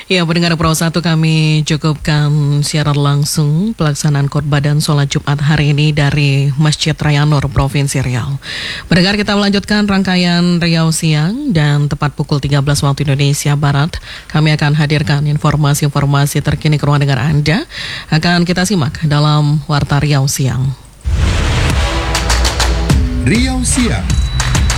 Ya, pendengar Pro 1 kami cukupkan siaran langsung pelaksanaan khotbah dan sholat Jumat hari ini dari Masjid Raya Nur, Provinsi Riau. Pendengar, kita melanjutkan rangkaian Riau Siang dan tepat pukul 13 waktu Indonesia Barat, kami akan hadirkan informasi-informasi terkini ke ruang dengar Anda. Akan kita simak dalam Warta Riau Siang. Riau Siang.